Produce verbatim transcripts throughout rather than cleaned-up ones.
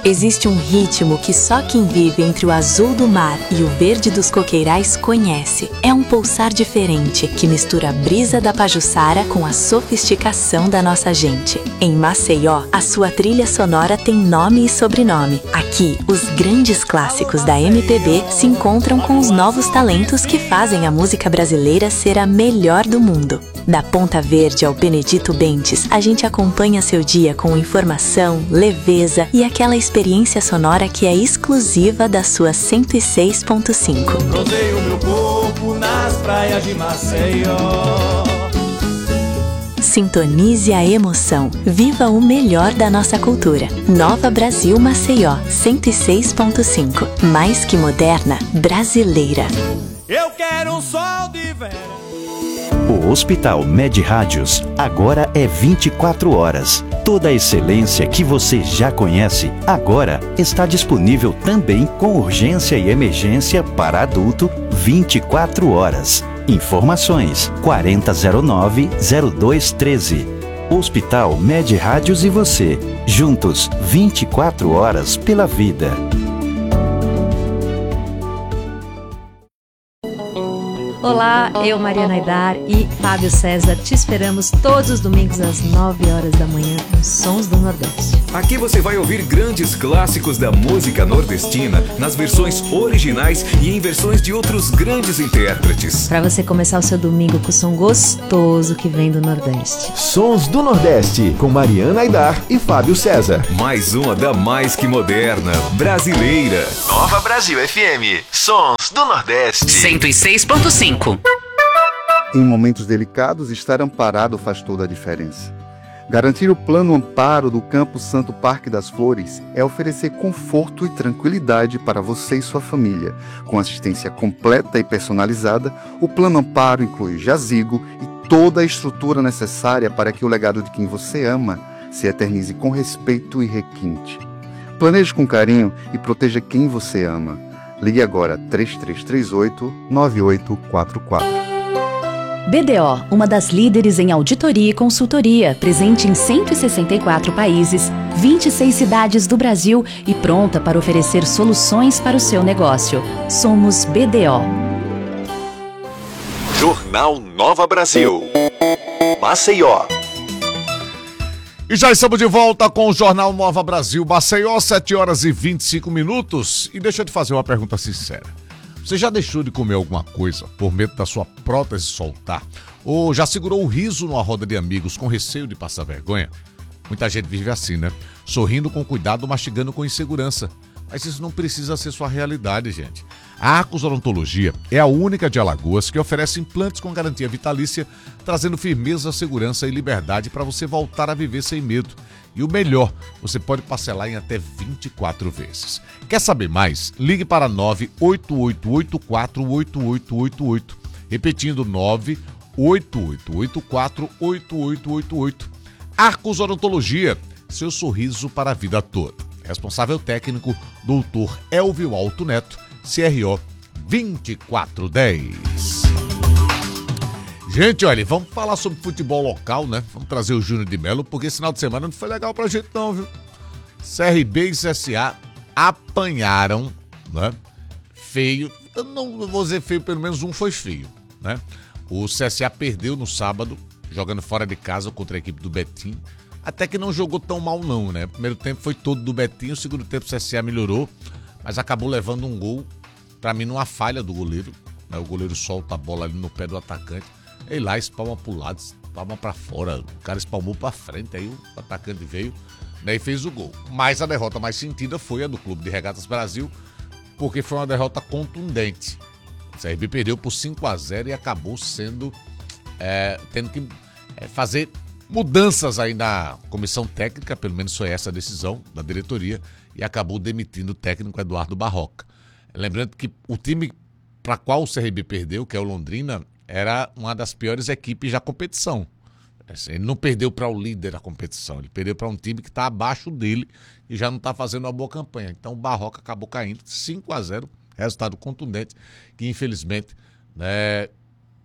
Existe um ritmo que só quem vive entre o azul do mar e o verde dos coqueirais conhece. É um pulsar diferente que mistura a brisa da Pajuçara com a sofisticação da nossa gente. Em Maceió, a sua trilha sonora tem nome e sobrenome. Aqui, os grandes clássicos da M P B se encontram com os novos talentos que fazem a música brasileira ser a melhor do mundo. Da Ponta Verde ao Benedito Bentes, a gente acompanha seu dia com informação, leveza e aquela experiência sonora que é exclusiva da sua cento e seis ponto cinco. Rodeio meu corpo nas praias de Maceió. Sintonize a emoção. Viva o melhor da nossa cultura. Nova Brasil Maceió, cento e seis ponto cinco. Mais que moderna, brasileira. Eu quero um sol de verão. O Hospital Med Rádios agora é vinte e quatro horas. Toda a excelência que você já conhece agora está disponível também com urgência e emergência para adulto vinte e quatro horas. Informações quarenta zero nove zero dois treze. Hospital Med Rádios e você, juntos vinte e quatro horas pela vida. Olá, eu, Mariana Aidar e Fábio César te esperamos todos os domingos às nove horas da manhã com Sons do Nordeste. Aqui você vai ouvir grandes clássicos da música nordestina nas versões originais e em versões de outros grandes intérpretes. Para você começar o seu domingo com o som gostoso que vem do Nordeste. Sons do Nordeste com Mariana Aidar e Fábio César. Mais uma da mais que moderna, brasileira. Nova Brasil F M, Sons do Nordeste. cento e seis ponto cinco. Em momentos delicados, estar amparado faz toda a diferença. Garantir o plano amparo do Campo Santo Parque das Flores é oferecer conforto e tranquilidade para você e sua família. Com assistência completa e personalizada, o plano amparo inclui jazigo e toda a estrutura necessária para que o legado de quem você ama se eternize com respeito e requinte. Planeje com carinho e proteja quem você ama. Ligue agora três três três oito, nove oito quatro quatro. B D O, uma das líderes em auditoria e consultoria, presente em cento e sessenta e quatro países, vinte e seis cidades do Brasil e pronta para oferecer soluções para o seu negócio. Somos B D O. Jornal Nova Brasil. Maceió. E já estamos de volta com o Jornal Nova Brasil Maceió, sete horas e vinte e cinco minutos. E deixa eu te fazer uma pergunta sincera. Você já deixou de comer alguma coisa por medo da sua prótese soltar? Ou já segurou o riso numa roda de amigos com receio de passar vergonha? Muita gente vive assim, né? Sorrindo com cuidado, mastigando com insegurança. Mas isso não precisa ser sua realidade, gente. A Arcos Odontologia é a única de Alagoas que oferece implantes com garantia vitalícia, trazendo firmeza, segurança e liberdade para você voltar a viver sem medo. E o melhor, você pode parcelar em até vinte e quatro vezes. Quer saber mais? Ligue para nove oito oito oito quatro oito oito oito oito. Repetindo, nove oito oito oito quatro oito oito oito oito. Arcos Odontologia, seu sorriso para a vida toda. Responsável técnico, doutor Elvio Alto Neto, C R O vinte e quatro dez. Gente, olha, vamos falar sobre futebol local, né? Vamos trazer o Júnior de Melo, porque esse final de semana não foi legal pra gente não, viu? C R B e C S A apanharam, né? Feio. Eu não vou dizer feio, pelo menos um foi feio, né? O C S A perdeu no sábado, jogando fora de casa contra a equipe do Betim. Até que não jogou tão mal não, né? O primeiro tempo foi todo do Betinho, o segundo tempo o C S A melhorou, mas acabou levando um gol, pra mim numa falha do goleiro, né? O goleiro solta a bola ali no pé do atacante, e lá espalma pro lado, espalma pra fora, o cara espalmou pra frente, aí o atacante veio, né, e fez o gol. Mas a derrota mais sentida foi a do Clube de Regatas Brasil, porque foi uma derrota contundente. O C R B perdeu por cinco a zero e acabou sendo, é, tendo que é, fazer mudanças aí na comissão técnica, pelo menos foi essa a decisão da diretoria, e acabou demitindo o técnico Eduardo Barroca. Lembrando que o time para qual o C R B perdeu, que é o Londrina, era uma das piores equipes da competição. Ele não perdeu para o líder da competição, ele perdeu para um time que está abaixo dele e já não está fazendo uma boa campanha. Então o Barroca acabou caindo cinco a zero, resultado contundente, que infelizmente, né,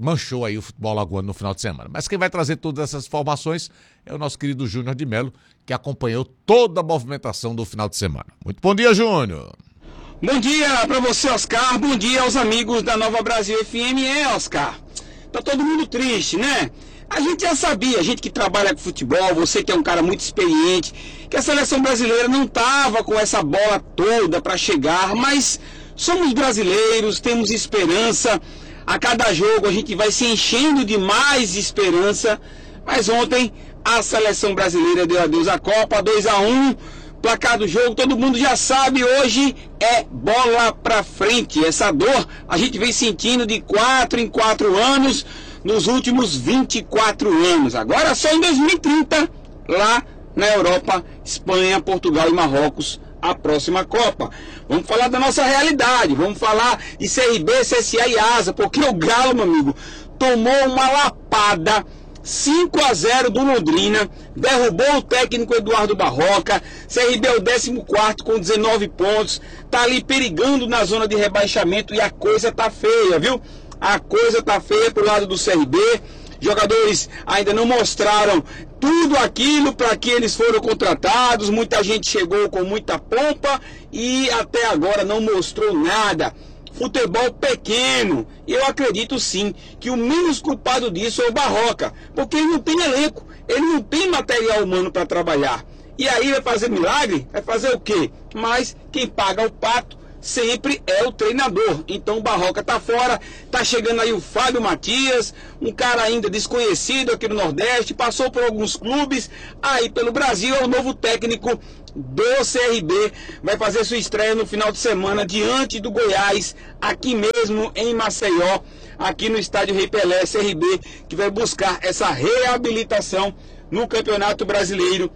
manchou aí o futebol alagoano no final de semana. Mas quem vai trazer todas essas informações é o nosso querido Júnior de Melo, que acompanhou toda a movimentação do final de semana. Muito bom dia, Júnior. Bom dia para você, Oscar. Bom dia aos amigos da Nova Brasil F M. É, Oscar, tá todo mundo triste, né? A gente já sabia, a gente que trabalha com futebol, você que é um cara muito experiente, que a seleção brasileira não tava com essa bola toda para chegar, mas somos brasileiros, temos esperança. A cada jogo a gente vai se enchendo de mais esperança. Mas ontem a seleção brasileira deu adeus à Copa, dois a um. Placar do jogo, todo mundo já sabe, hoje é bola pra frente. Essa dor a gente vem sentindo de quatro em quatro anos, nos últimos vinte e quatro anos. Agora só em dois mil e trinta, lá na Europa, Espanha, Portugal e Marrocos, a próxima Copa. Vamos falar da nossa realidade, vamos falar de C R B, C S A e Asa, porque o Galo, meu amigo, tomou uma lapada cinco a zero do Londrina, derrubou o técnico Eduardo Barroca. C R B é o décimo quarto com dezenove pontos, tá ali perigando na zona de rebaixamento e a coisa tá feia, viu? A coisa tá feia pro lado do C R B. Jogadores ainda não mostraram tudo aquilo para que eles foram contratados. Muita gente chegou com muita pompa e até agora não mostrou nada. Futebol pequeno. E eu acredito sim que o menos culpado disso é o Barroca, porque ele não tem elenco, ele não tem material humano para trabalhar. E aí vai fazer milagre? Vai fazer o quê? Mas quem paga o pato sempre é o treinador. Então o Barroca tá fora, tá chegando aí o Fábio Matias, um cara ainda desconhecido aqui no Nordeste, passou por alguns clubes, aí pelo Brasil, é o novo técnico do C R B, vai fazer sua estreia no final de semana diante do Goiás, aqui mesmo em Maceió, aqui no estádio Rei Pelé. C R B que vai buscar essa reabilitação no Campeonato Brasileiro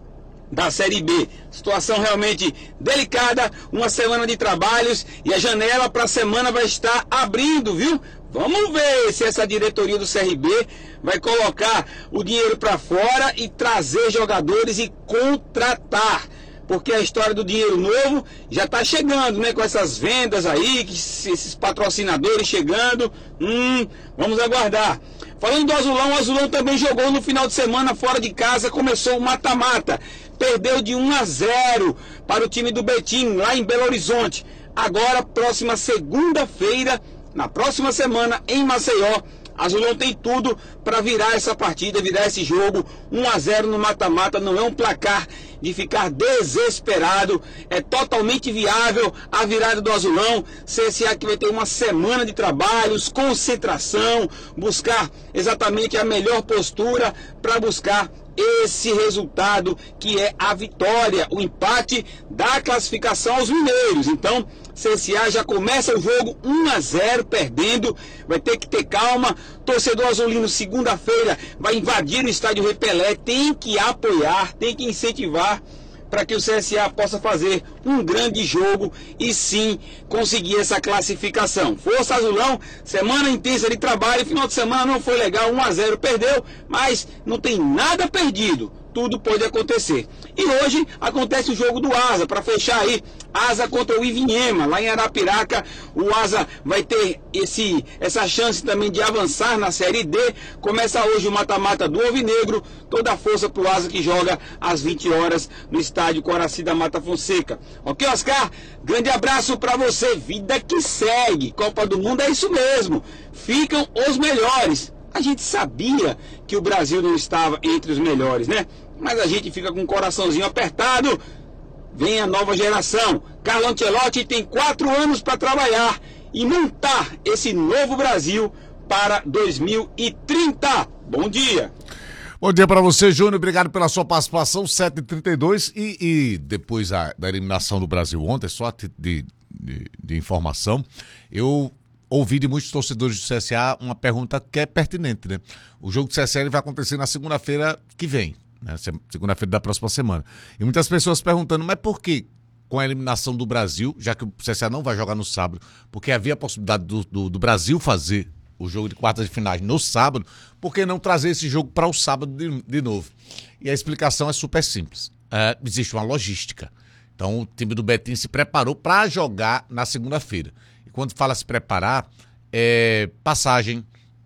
da Série B. Situação realmente delicada, uma semana de trabalhos e a janela para a semana vai estar abrindo, viu? Vamos ver se essa diretoria do C R B vai colocar o dinheiro para fora e trazer jogadores e contratar. Porque a história do dinheiro novo já está chegando, né? Com essas vendas aí, esses patrocinadores chegando. Hum, vamos aguardar. Falando do Azulão, o Azulão também jogou no final de semana fora de casa, começou o mata-mata. Perdeu de um a zero para o time do Betim, lá em Belo Horizonte. Agora, próxima segunda-feira, na próxima semana, em Maceió, Azulão tem tudo para virar essa partida, virar esse jogo. um a zero no mata-mata não é um placar de ficar desesperado, é totalmente viável a virada do Azulão. C S A que vai ter uma semana de trabalhos, concentração, buscar exatamente a melhor postura para buscar esse resultado que é a vitória, o empate da classificação aos mineiros. Então C S A já começa o jogo um a zero perdendo, vai ter que ter calma. Torcedor azulino segunda-feira vai invadir o estádio Rei Pelé, tem que apoiar, tem que incentivar para que o C S A possa fazer um grande jogo e sim conseguir essa classificação. Força Azulão, semana intensa de trabalho, final de semana não foi legal, um a zero perdeu, mas não tem nada perdido, tudo pode acontecer. E hoje acontece o jogo do Asa, para fechar aí, Asa contra o Ivinhema, lá em Arapiraca. O Asa vai ter esse, essa chance também de avançar na Série D. Começa hoje o mata-mata do Alvinegro, toda a força pro Asa que joga às vinte horas no estádio Coraci da Mata Fonseca. Ok, Oscar? Grande abraço para você, vida que segue. Copa do Mundo é isso mesmo, ficam os melhores. A gente sabia que o Brasil não estava entre os melhores, né? Mas a gente fica com o coraçãozinho apertado. Vem a nova geração. Carlo Ancelotti tem quatro anos para trabalhar e montar esse novo Brasil para dois mil e trinta. Bom dia. Bom dia para você, Júnior. Obrigado pela sua participação. sete e trinta e dois. E, e depois a, da eliminação do Brasil ontem, só de, de, de informação, eu ouvi de muitos torcedores do C S A uma pergunta que é pertinente, né? O jogo do C S A ele vai acontecer na segunda-feira que vem, né? Segunda-feira da próxima semana. E muitas pessoas perguntando, mas por que com a eliminação do Brasil, já que o C S A não vai jogar no sábado, porque havia a possibilidade do, do, do Brasil fazer o jogo de quartas de finais no sábado, por que não trazer esse jogo para o sábado de, de novo? E a explicação é super simples. É, existe uma logística. Então o time do Betim se preparou para jogar na segunda-feira. Quando fala se preparar, é passagem,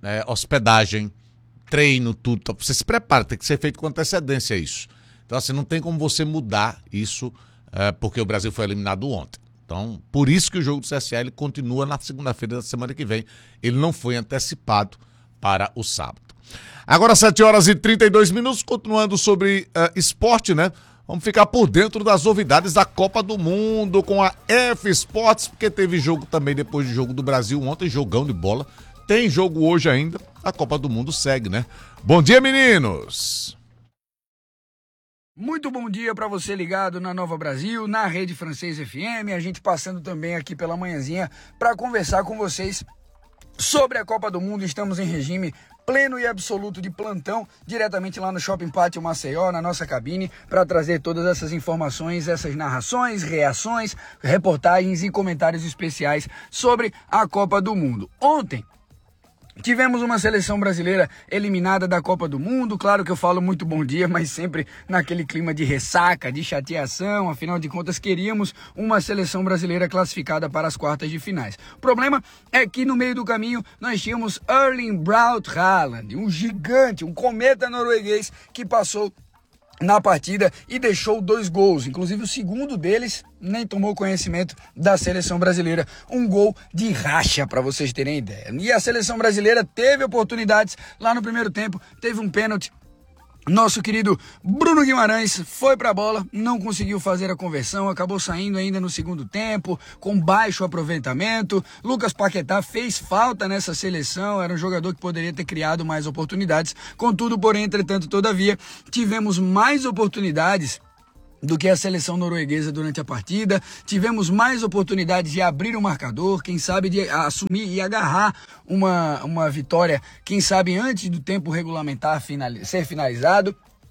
é, hospedagem, treino, tudo. Então, você se prepara, tem que ser feito com antecedência isso. Então, assim, não tem como você mudar isso, é, porque o Brasil foi eliminado ontem. Então, por isso que o jogo do C S A ele continua na segunda-feira da semana que vem. Ele não foi antecipado para o sábado. Agora, sete horas e trinta e dois minutos, continuando sobre uh, esporte, né? Vamos ficar por dentro das novidades da Copa do Mundo com a F Sports, porque teve jogo também depois do jogo do Brasil ontem, jogão de bola. Tem jogo hoje ainda, a Copa do Mundo segue, né? Bom dia, meninos! Muito bom dia para você ligado na Nova Brasil, na Rede Francês F M, a gente passando também aqui pela manhãzinha para conversar com vocês sobre a Copa do Mundo. Estamos em regime pleno e absoluto de plantão, diretamente lá no Shopping Pátio Maceió, na nossa cabine, para trazer todas essas informações, essas narrações, reações, reportagens e comentários especiais sobre a Copa do Mundo. Ontem tivemos uma seleção brasileira eliminada da Copa do Mundo. Claro que eu falo muito bom dia, mas sempre naquele clima de ressaca, de chateação. Afinal de contas, queríamos uma seleção brasileira classificada para as quartas de finais. O problema é que no meio do caminho nós tínhamos Erling Braut Haaland, um gigante, um cometa norueguês que passou na partida e deixou dois gols, inclusive o segundo deles nem tomou conhecimento da seleção brasileira, um gol de racha, para vocês terem ideia. E a seleção brasileira teve oportunidades lá no primeiro tempo, teve um pênalti. Nosso querido Bruno Guimarães foi para a bola, não conseguiu fazer a conversão, acabou saindo ainda no segundo tempo, com baixo aproveitamento. Lucas Paquetá fez falta nessa seleção, era um jogador que poderia ter criado mais oportunidades. Contudo, porém, entretanto, todavia, tivemos mais oportunidades do que a seleção norueguesa durante a partida. Tivemos mais oportunidades de abrir o marcador, quem sabe de assumir e agarrar uma, uma vitória, quem sabe antes do tempo regulamentar final, ser finalizado.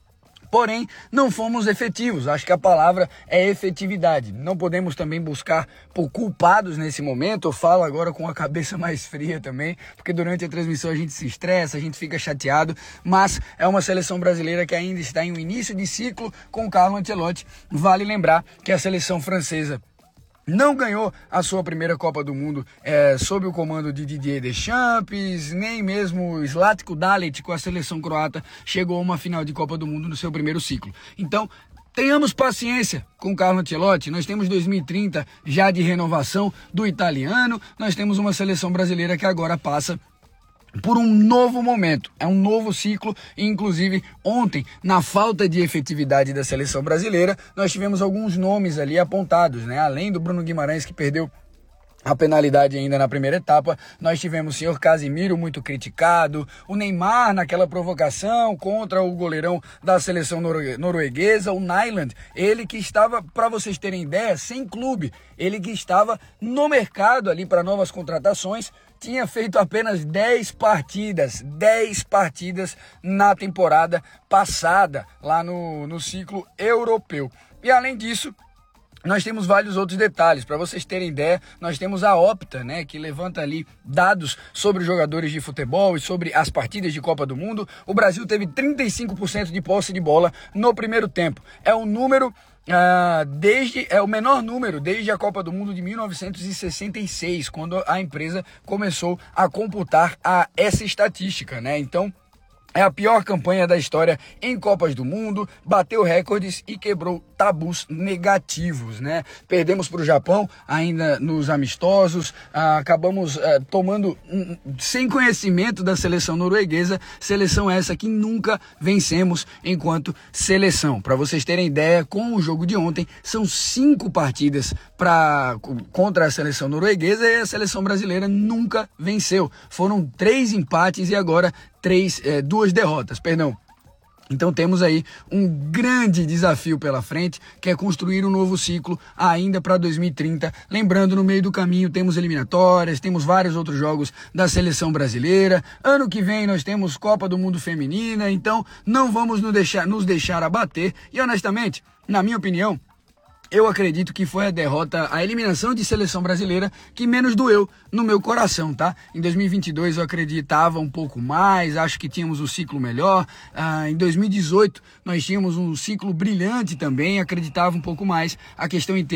Porém, não fomos efetivos. Acho que a palavra é efetividade. Não podemos também buscar por culpados nesse momento. Eu falo agora com a cabeça mais fria também, porque durante a transmissão a gente se estressa, a gente fica chateado, mas é uma seleção brasileira que ainda está em um início de ciclo com o Carlo Ancelotti. Vale lembrar que a seleção francesa não ganhou a sua primeira Copa do Mundo é, sob o comando de Didier Deschamps, nem mesmo Zlatko Dalic com a seleção croata chegou a uma final de Copa do Mundo no seu primeiro ciclo. Então, tenhamos paciência com o Carlo Ancelotti. Nós temos dois mil e trinta já de renovação do italiano, nós temos uma seleção brasileira que agora passa por um novo momento, é um novo ciclo. E inclusive ontem, na falta de efetividade da seleção brasileira, nós tivemos alguns nomes ali apontados, né? Além do Bruno Guimarães, que perdeu a penalidade ainda na primeira etapa, nós tivemos o senhor Casimiro muito criticado, o Neymar naquela provocação contra o goleirão da seleção norue- norueguesa, o Nyland, ele que estava, para vocês terem ideia, sem clube, ele que estava no mercado ali para novas contratações, tinha feito apenas dez partidas, dez partidas na temporada passada, lá no, no ciclo europeu. E além disso, nós temos vários outros detalhes. Para vocês terem ideia, nós temos a Opta, né, que levanta ali dados sobre os jogadores de futebol e sobre as partidas de Copa do Mundo. O Brasil teve trinta e cinco por cento de posse de bola no primeiro tempo. É um número... Uh, desde, é o menor número desde a Copa do Mundo de mil novecentos e sessenta e seis, quando a empresa começou a computar a, essa estatística, né? Então, é a pior campanha da história em Copas do Mundo, bateu recordes e quebrou tabus negativos, né? Perdemos para o Japão ainda nos amistosos, ah, acabamos ah, tomando um, sem conhecimento da seleção norueguesa, seleção essa que nunca vencemos enquanto seleção. Para vocês terem ideia, com o jogo de ontem, são cinco partidas pra, contra a seleção norueguesa e a seleção brasileira nunca venceu. Foram três empates e agora três, é, duas derrotas, perdão. Então temos aí um grande desafio pela frente, que é construir um novo ciclo ainda para dois mil e trinta. Lembrando, no meio do caminho temos eliminatórias, temos vários outros jogos da seleção brasileira. Ano que vem nós temos Copa do Mundo Feminina, então não vamos nos deixar, nos deixar abater. E honestamente, na minha opinião, eu acredito que foi a derrota, a eliminação de seleção brasileira que menos doeu no meu coração, tá? Em dois mil e vinte e dois eu acreditava um pouco mais, acho que tínhamos um ciclo melhor. Ah, em dois mil e dezoito nós tínhamos um ciclo brilhante também, acreditava um pouco mais. A questão inteira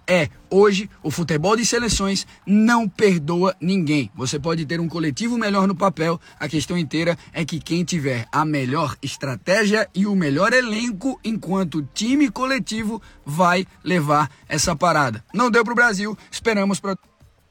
é, hoje, o futebol de seleções não perdoa ninguém. Você pode ter um coletivo melhor no papel, a questão inteira é que quem tiver a melhor estratégia e o melhor elenco enquanto time coletivo vai levar essa parada. Não deu pro Brasil, esperamos para...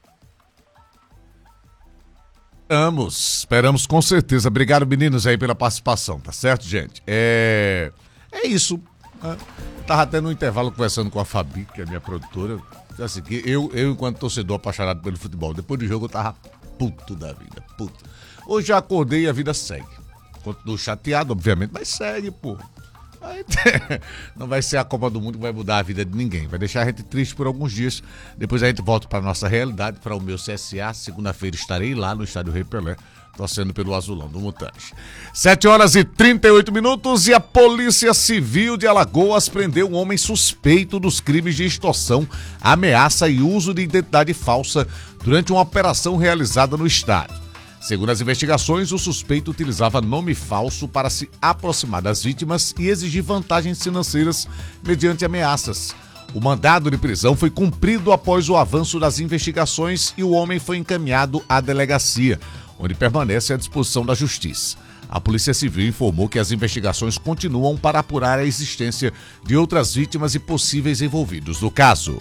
Esperamos, esperamos com certeza. Obrigado, meninos, aí pela participação, tá certo, gente? É, é isso. Né? Tava até no intervalo conversando com a Fabi, que é a minha produtora. Assim, que eu, eu, enquanto torcedor apaixonado pelo futebol, depois do jogo eu tava puto da vida, puto. Hoje já acordei e a vida segue. Continuo chateado, obviamente, mas segue, pô. Aí, não vai ser a Copa do Mundo que vai mudar a vida de ninguém. Vai deixar a gente triste por alguns dias. Depois a gente volta para nossa realidade, para o meu C S A. Segunda-feira estarei lá no Estádio Rei Pelé, torcendo pelo azulão do Mutange. sete horas e trinta e oito minutos e a Polícia Civil de Alagoas prendeu um homem suspeito dos crimes de extorsão, ameaça e uso de identidade falsa durante uma operação realizada no estado. Segundo as investigações, o suspeito utilizava nome falso para se aproximar das vítimas e exigir vantagens financeiras mediante ameaças. O mandado de prisão foi cumprido após o avanço das investigações e o homem foi encaminhado à delegacia, onde permanece à disposição da Justiça. A Polícia Civil informou que as investigações continuam para apurar a existência de outras vítimas e possíveis envolvidos no caso.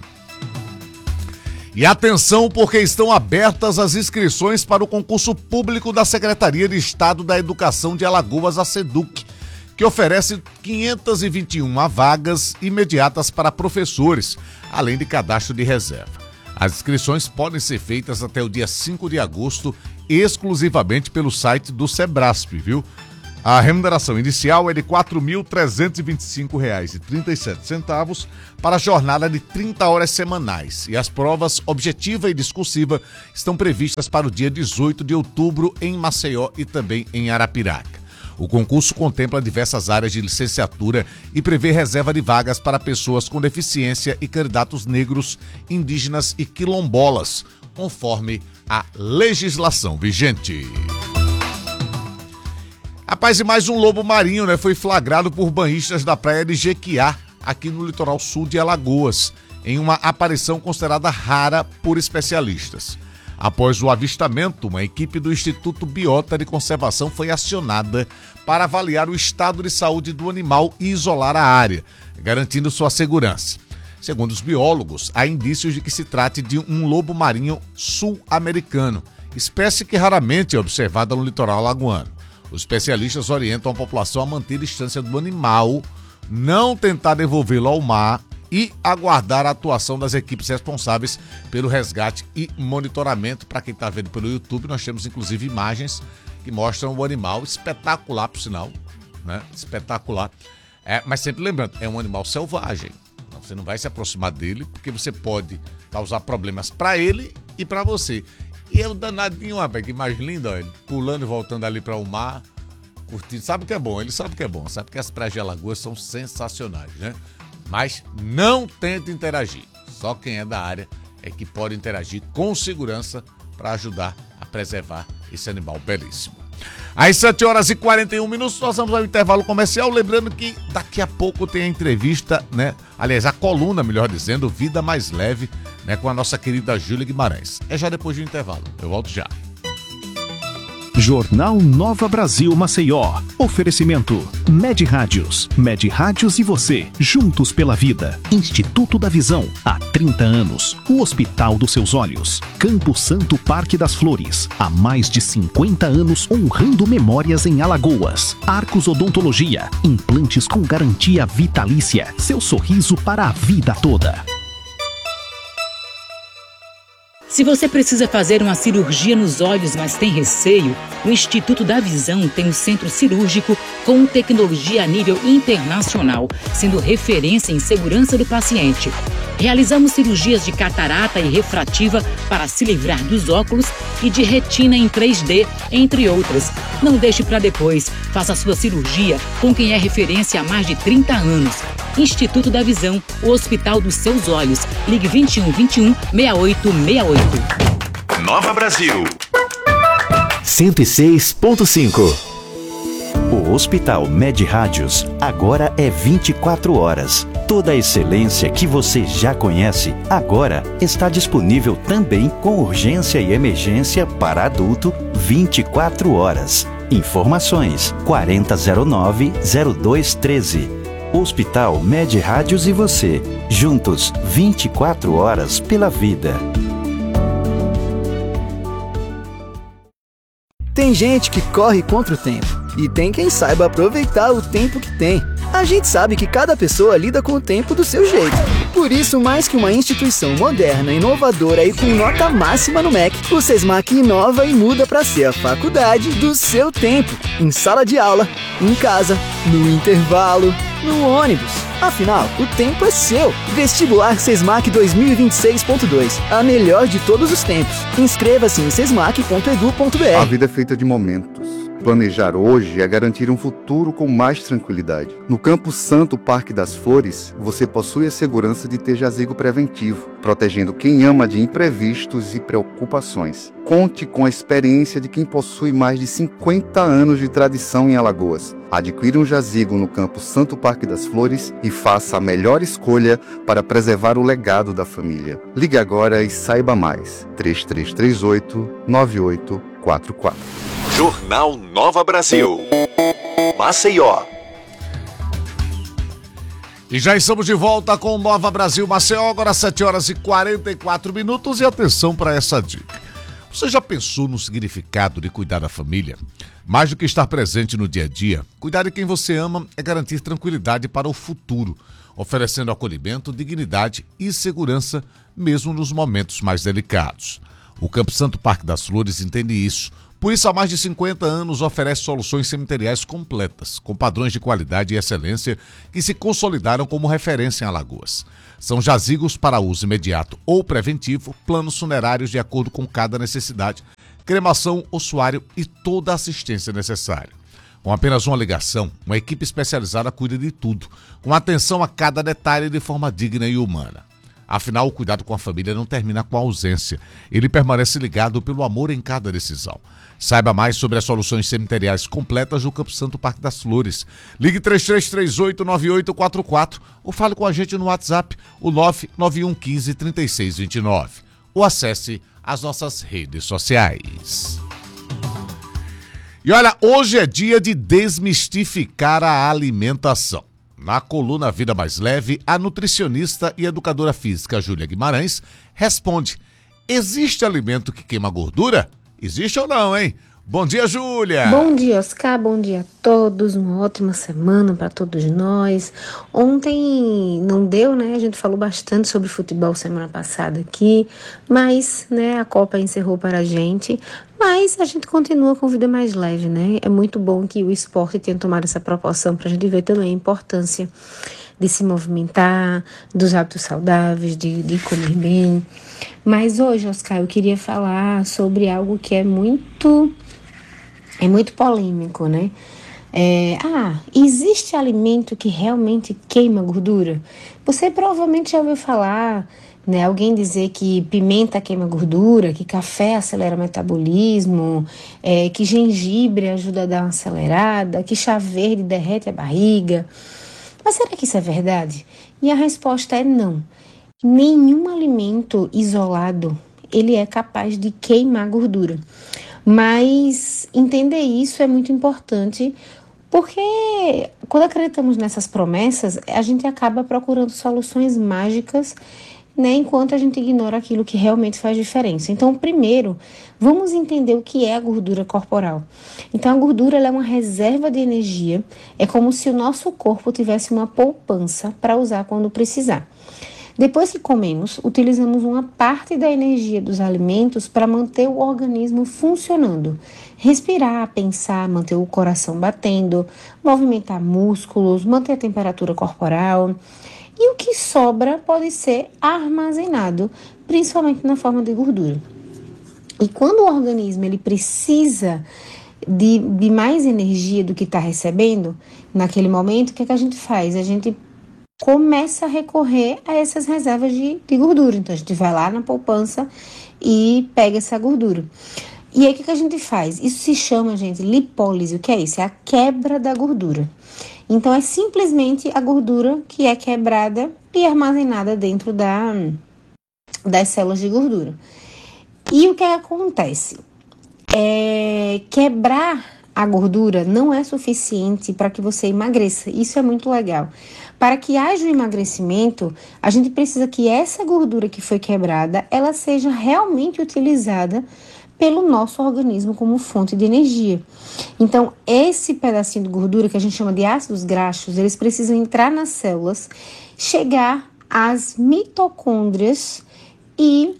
E atenção, porque estão abertas as inscrições para o concurso público da Secretaria de Estado da Educação de Alagoas, a SEDUC, que oferece quinhentas e vinte e uma vagas imediatas para professores, além de cadastro de reserva. As inscrições podem ser feitas até o dia cinco de agosto, exclusivamente pelo site do Sebrasp, viu? A remuneração inicial é de quatro mil trezentos e vinte e cinco reais e trinta e sete centavos para a jornada de trinta horas semanais. E as provas objetiva e discursiva estão previstas para o dia dezoito de outubro em Maceió e também em Arapiraca. O concurso contempla diversas áreas de licenciatura e prevê reserva de vagas para pessoas com deficiência e candidatos negros, indígenas e quilombolas, conforme a legislação vigente. Rapaz, e mais um lobo marinho, né, foi flagrado por banhistas da praia de Jequiá, aqui no litoral sul de Alagoas, em uma aparição considerada rara por especialistas. Após o avistamento, uma equipe do Instituto Biota de Conservação foi acionada para avaliar o estado de saúde do animal e isolar a área, garantindo sua segurança. Segundo os biólogos, há indícios de que se trate de um lobo marinho sul-americano, espécie que raramente é observada no litoral alagoano. Os especialistas orientam a população a manter distância do animal, não tentar devolvê-lo ao mar e aguardar a atuação das equipes responsáveis pelo resgate e monitoramento. Para quem está vendo pelo YouTube, nós temos inclusive imagens que mostram o animal espetacular, por sinal, né? Espetacular. É, mas sempre lembrando, é um animal selvagem. Você não vai se aproximar dele porque você pode causar problemas para ele e para você. E é um danadinho, rapaz, que mais lindo, ó, ele pulando e voltando ali para o mar, curtindo. Sabe o que é bom? Ele sabe o que é bom. Sabe que as praias de Alagoas são sensacionais, né? Mas não tenta interagir. Só quem é da área é que pode interagir com segurança para ajudar a preservar esse animal belíssimo. Às sete horas e quarenta e um minutos, nós vamos ao intervalo comercial. Lembrando que daqui a pouco tem a entrevista, né? Aliás, a coluna, melhor dizendo, Vida Mais Leve, né? Com a nossa querida Júlia Guimarães. É já depois do intervalo. Eu volto já. Jornal Nova Brasil Maceió. Oferecimento Med Rádios. Med Rádios e você, juntos pela vida. Instituto da Visão, há trinta anos. O Hospital dos Seus Olhos. Campo Santo Parque das Flores, há mais de cinquenta anos honrando memórias em Alagoas. Arcos Odontologia, implantes com garantia vitalícia. Seu sorriso para a vida toda. Se você precisa fazer uma cirurgia nos olhos, mas tem receio, o Instituto da Visão tem um centro cirúrgico com tecnologia a nível internacional, sendo referência em segurança do paciente. Realizamos cirurgias de catarata e refrativa para se livrar dos óculos e de retina em três D, entre outras. Não deixe para depois. Faça sua cirurgia com quem é referência há mais de trinta anos. Instituto da Visão, o Hospital dos Seus Olhos. Ligue vinte e um, vinte e um, sessenta e oito sessenta e oito. Nova Brasil. cento e seis ponto cinco. O Hospital Med Rádios agora é vinte e quatro horas. Toda a excelência que você já conhece, agora está disponível também com urgência e emergência para adulto vinte e quatro horas. Informações quarenta zero nove zero dois treze. Hospital Med Rádios e você, juntos vinte e quatro horas pela vida. Tem gente que corre contra o tempo e tem quem saiba aproveitar o tempo que tem. A gente sabe que cada pessoa lida com o tempo do seu jeito. Por isso, mais que uma instituição moderna, inovadora e com nota máxima no M E C, o SESMAC inova e muda para ser a faculdade do seu tempo. Em sala de aula, em casa, no intervalo, no ônibus. Afinal, o tempo é seu. Vestibular SESMAC dois mil e vinte e seis ponto dois. A melhor de todos os tempos. Inscreva-se em sesmac ponto edu ponto br. A vida é feita de momentos. Planejar hoje é garantir um futuro com mais tranquilidade. No Campo Santo Parque das Flores, você possui a segurança de ter jazigo preventivo, protegendo quem ama de imprevistos e preocupações. Conte com a experiência de quem possui mais de cinquenta anos de tradição em Alagoas. Adquira um jazigo no Campo Santo Parque das Flores e faça a melhor escolha para preservar o legado da família. Ligue agora e saiba mais. três três três oito, nove oito quatro quatro. Jornal Nova Brasil. Maceió. E já estamos de volta com Nova Brasil Maceió, agora sete horas e quarenta e quatro minutos. E atenção para essa dica. Você já pensou no significado de cuidar da família? Mais do que estar presente no dia a dia, cuidar de quem você ama é garantir tranquilidade para o futuro, oferecendo acolhimento, dignidade e segurança, mesmo nos momentos mais delicados. O Campo Santo Parque das Flores entende isso. Por isso, há mais de cinquenta anos, oferece soluções cemiteriais completas, com padrões de qualidade e excelência que se consolidaram como referência em Alagoas. São jazigos para uso imediato ou preventivo, planos funerários de acordo com cada necessidade, cremação, ossuário e toda a assistência necessária. Com apenas uma ligação, uma equipe especializada cuida de tudo, com atenção a cada detalhe de forma digna e humana. Afinal, o cuidado com a família não termina com a ausência. Ele permanece ligado pelo amor em cada decisão. Saiba mais sobre as soluções cemiteriais completas do Campo Santo Parque das Flores. Ligue três três três oito, nove oito quatro quatro ou fale com a gente no WhatsApp, o nove nove um um cinco, três seis dois nove. Ou acesse as nossas redes sociais. E olha, hoje é dia de desmistificar a alimentação. Na coluna Vida Mais Leve, a nutricionista e educadora física Júlia Guimarães responde: existe alimento que queima gordura? Existe ou não, hein? Bom dia, Júlia! Bom dia, Oscar. Bom dia a todos. Uma ótima semana para todos nós. Ontem não deu, né? A gente falou bastante sobre futebol semana passada aqui, mas, né, a Copa encerrou para a gente. Mas a gente continua com vida mais leve, né? É muito bom que o esporte tenha tomado essa proporção para a gente ver também a importância de se movimentar, dos hábitos saudáveis, de, de comer bem. Mas hoje, Oscar, eu queria falar sobre algo que é muito... É muito polêmico, né? É, ah, existe alimento que realmente queima gordura? Você provavelmente já ouviu falar, né, alguém dizer que pimenta queima gordura, que café acelera o metabolismo, é, que gengibre ajuda a dar uma acelerada, que chá verde derrete a barriga. Mas será que isso é verdade? E a resposta é não. Nenhum alimento isolado, ele é capaz de queimar gordura. Mas entender isso é muito importante, porque quando acreditamos nessas promessas, a gente acaba procurando soluções mágicas, né, enquanto a gente ignora aquilo que realmente faz diferença. Então, primeiro, vamos entender o que é a gordura corporal. Então, a gordura ela é uma reserva de energia, é como se o nosso corpo tivesse uma poupança para usar quando precisar. Depois que comemos, utilizamos uma parte da energia dos alimentos para manter o organismo funcionando. Respirar, pensar, manter o coração batendo, movimentar músculos, manter a temperatura corporal. E o que sobra pode ser armazenado, principalmente na forma de gordura. E quando o organismo ele precisa de, de mais energia do que está recebendo, naquele momento, o que, é que a gente faz? A gente começa a recorrer a essas reservas de, de gordura. Então, a gente vai lá na poupança e pega essa gordura. E aí, o que, que a gente faz? Isso se chama, gente, lipólise. O que é isso? É a quebra da gordura. Então, é simplesmente a gordura que é quebrada e armazenada dentro da, das células de gordura. E o que acontece? É, quebrar a gordura não é suficiente para que você emagreça. Isso é muito legal. Para que haja o emagrecimento, a gente precisa que essa gordura que foi quebrada, ela seja realmente utilizada pelo nosso organismo como fonte de energia. Então, esse pedacinho de gordura, que a gente chama de ácidos graxos, eles precisam entrar nas células, chegar às mitocôndrias e,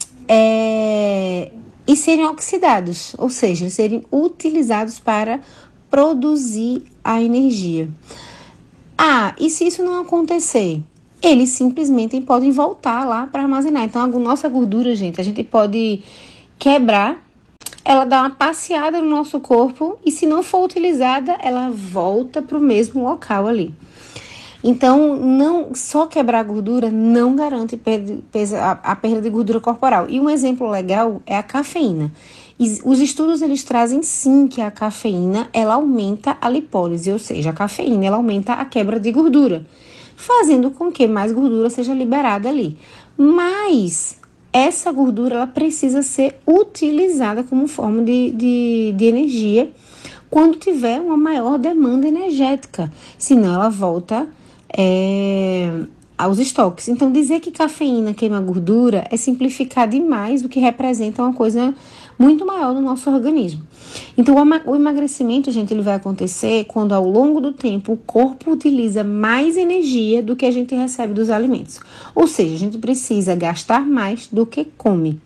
é, e serem oxidados, ou seja, serem utilizados para produzir a energia. Ah, e se isso não acontecer? Eles simplesmente podem voltar lá para armazenar. Então, a nossa gordura, gente, a gente pode quebrar, ela dá uma passeada no nosso corpo e, se não for utilizada, ela volta para o mesmo local ali. Então, não, só quebrar a gordura não garante per, per, a, a perda de gordura corporal. E um exemplo legal é a cafeína. E os estudos, eles trazem sim que a cafeína, ela aumenta a lipólise, ou seja, a cafeína, ela aumenta a quebra de gordura, fazendo com que mais gordura seja liberada ali. Mas essa gordura, ela precisa ser utilizada como forma de, de, de energia quando tiver uma maior demanda energética, senão ela volta é, aos estoques. Então, dizer que cafeína queima gordura é simplificar demais o que representa uma coisa muito maior no nosso organismo. Então, o emagrecimento, gente, ele vai acontecer quando, ao longo do tempo, o corpo utiliza mais energia do que a gente recebe dos alimentos. Ou seja, a gente precisa gastar mais do que come.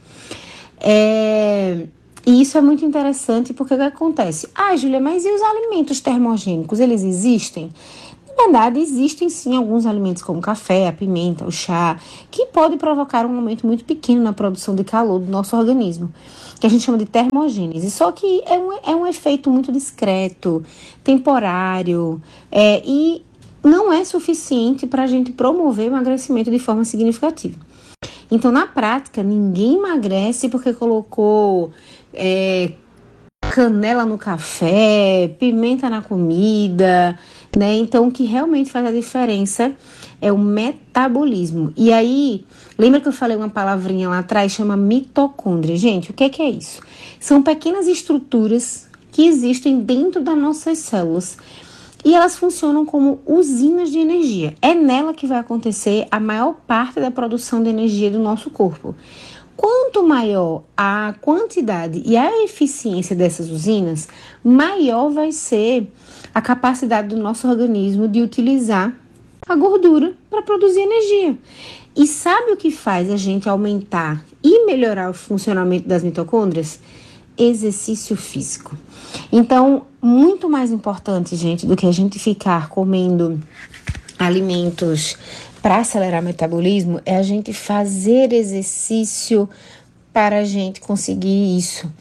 É... E isso é muito interessante porque o que acontece? Ah, Júlia, mas e os alimentos termogênicos, eles existem? Na verdade, existem sim alguns alimentos como o café, a pimenta, o chá, que podem provocar um aumento muito pequeno na produção de calor do nosso organismo, que a gente chama de termogênese. Só que é um, é um efeito muito discreto, temporário, é, e não é suficiente para a gente promover o emagrecimento de forma significativa. Então, na prática, ninguém emagrece porque colocou é, canela no café, pimenta na comida, né? Então, o que realmente faz a diferença é o metabolismo. E aí, lembra que eu falei uma palavrinha lá atrás, chama mitocôndria? Gente, o que é, que é isso? São pequenas estruturas que existem dentro das nossas células e elas funcionam como usinas de energia. É nela que vai acontecer a maior parte da produção de energia do nosso corpo. Quanto maior a quantidade e a eficiência dessas usinas, maior vai ser a capacidade do nosso organismo de utilizar a gordura para produzir energia. E sabe o que faz a gente aumentar e melhorar o funcionamento das mitocôndrias? Exercício físico. Então, muito mais importante, gente, do que a gente ficar comendo alimentos para acelerar o metabolismo, é a gente fazer exercício para a gente conseguir isso.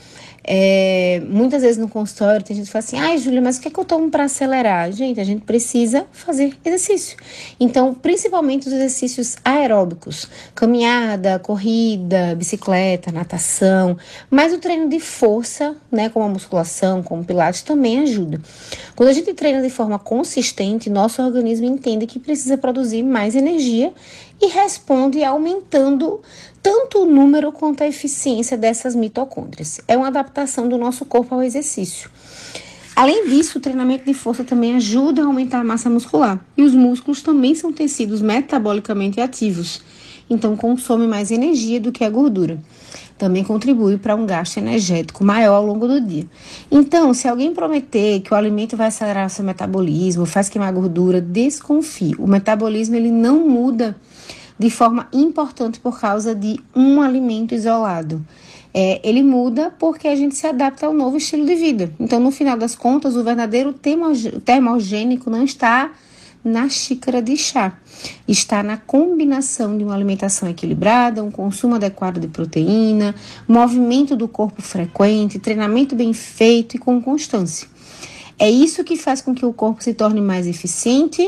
É, muitas vezes no consultório tem gente que fala assim, ai, Júlia, mas o que é que eu tomo para acelerar? Gente, a gente precisa fazer exercício. Então, principalmente os exercícios aeróbicos, caminhada, corrida, bicicleta, natação, mas o treino de força, né, como a musculação, como o pilates, também ajuda. Quando a gente treina de forma consistente, nosso organismo entende que precisa produzir mais energia e responde aumentando tanto o número quanto a eficiência dessas mitocôndrias. É uma adaptação do nosso corpo ao exercício. Além disso, o treinamento de força também ajuda a aumentar a massa muscular. E os músculos também são tecidos metabolicamente ativos, então consomem mais energia do que a gordura. Também contribui para um gasto energético maior ao longo do dia. Então, se alguém prometer que o alimento vai acelerar o seu metabolismo, faz queimar gordura, desconfie. O metabolismo, ele não muda de forma importante por causa de um alimento isolado. É, ele muda porque a gente se adapta ao novo estilo de vida. Então, no final das contas, o verdadeiro termogênico não está na xícara de chá. Está na combinação de uma alimentação equilibrada, um consumo adequado de proteína, movimento do corpo frequente, treinamento bem feito e com constância. É isso que faz com que o corpo se torne mais eficiente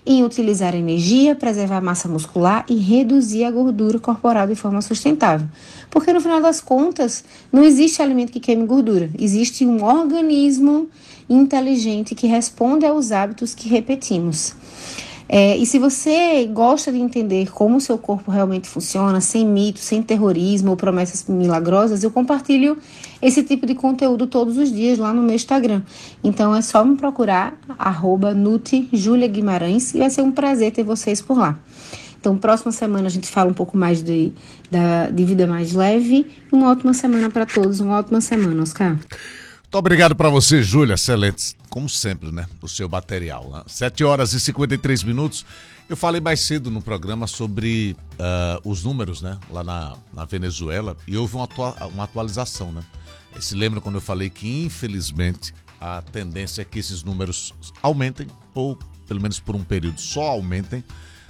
em utilizar energia, preservar a massa muscular e reduzir a gordura corporal de forma sustentável. Porque no final das contas, não existe alimento que queime gordura, existe um organismo inteligente que responde aos hábitos que repetimos. É, e se você gosta de entender como o seu corpo realmente funciona, sem mitos, sem terrorismo ou promessas milagrosas, eu compartilho esse tipo de conteúdo todos os dias lá no meu Instagram. Então é só me procurar, arroba Nuti Júlia Guimarães, e vai ser um prazer ter vocês por lá. Então, próxima semana a gente fala um pouco mais de, da, de vida mais leve. Uma ótima semana para todos, uma ótima semana, Oscar. Muito obrigado para você, Júlia. Excelente, como sempre, né? O seu material. Né? sete horas e cinquenta e três minutos. Eu falei mais cedo no programa sobre uh, os números, né? Lá na, na Venezuela. E houve uma, atua- uma atualização, né? Se lembra quando eu falei que, infelizmente, a tendência é que esses números aumentem, ou pelo menos por um período só aumentem.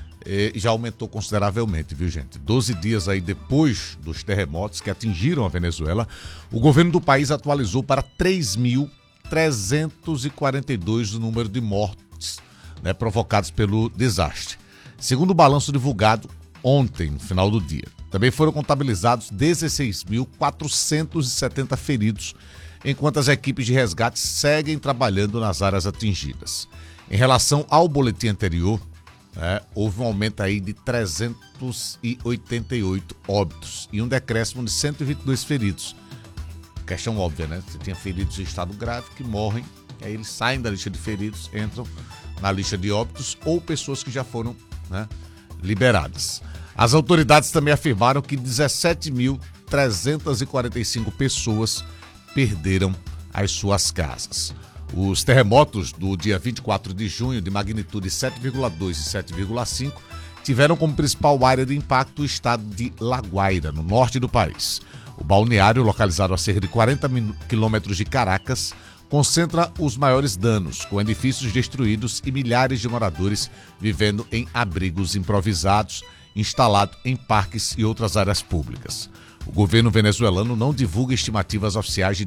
E já aumentou consideravelmente, viu, gente? doze dias aí depois dos terremotos que atingiram a Venezuela, o governo do país atualizou para três mil trezentos e quarenta e dois o número de mortes, né, provocados pelo desastre. Segundo o balanço divulgado ontem, no final do dia, também foram contabilizados dezesseis mil quatrocentos e setenta feridos, enquanto as equipes de resgate seguem trabalhando nas áreas atingidas. Em relação ao boletim anterior, É, houve um aumento aí de trezentos e oitenta e oito óbitos e um decréscimo de cento e vinte e dois feridos. Questão óbvia, né? Você tinha feridos em estado grave que morrem, aí eles saem da lista de feridos, entram na lista de óbitos ou pessoas que já foram, né, liberadas. As autoridades também afirmaram que dezessete mil trezentos e quarenta e cinco pessoas perderam as suas casas. Os terremotos do dia vinte e quatro de junho, de magnitude sete vírgula dois e sete vírgula cinco, tiveram como principal área de impacto o estado de La Guaira, no norte do país. O balneário, localizado a cerca de quarenta quilômetros de Caracas, concentra os maiores danos, com edifícios destruídos e milhares de moradores vivendo em abrigos improvisados, instalados em parques e outras áreas públicas. O governo venezuelano não divulga estimativas oficiais de